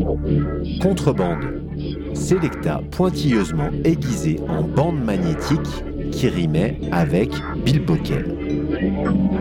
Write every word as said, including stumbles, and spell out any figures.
Contrebande. Selecta pointilleusement aiguisée en bande magnétique qui rimait avec bilboquet.